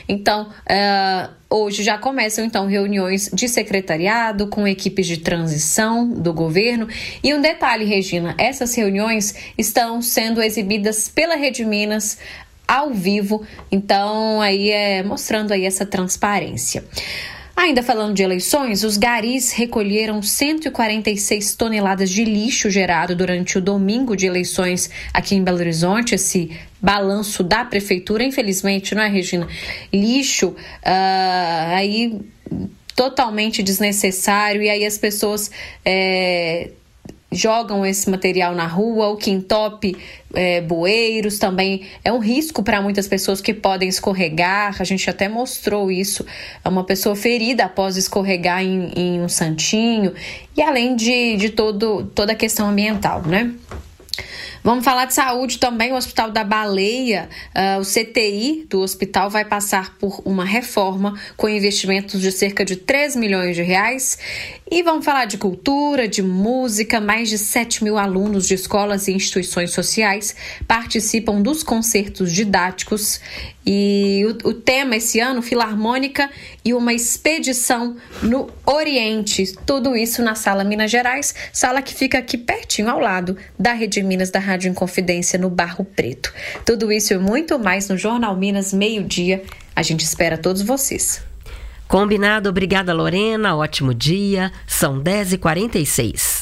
Então, hoje já começam então reuniões de secretariado com equipes de transição do governo. E um detalhe, Regina, essas reuniões estão sendo exibidas pela Rede Minas ao vivo, então aí mostrando aí essa transparência. Ainda falando de eleições, os garis recolheram 146 toneladas de lixo gerado durante o domingo de eleições aqui em Belo Horizonte. Esse balanço da prefeitura, infelizmente, não é, Regina? Lixo aí totalmente desnecessário, e aí as pessoas jogam esse material na rua, o que entope bueiros, também é um risco para muitas pessoas que podem escorregar. A gente até mostrou isso, uma pessoa ferida após escorregar em um santinho, e além de toda a questão ambiental, né? Vamos falar de saúde também. O Hospital da Baleia, o CTI do hospital vai passar por uma reforma com investimentos de cerca de 3 milhões de reais. E vamos falar de cultura, de música. Mais de 7 mil alunos de escolas e instituições sociais participam dos concertos didáticos. E o tema esse ano, Filarmônica e uma expedição no Oriente. Tudo isso na Sala Minas Gerais, sala que fica aqui pertinho ao lado da Rede Minas da Rádio Inconfidência, no Barro Preto. Tudo isso e muito mais no Jornal Minas, meio-dia. A gente espera todos vocês. Combinado. Obrigada, Lorena. Ótimo dia. São 10h46.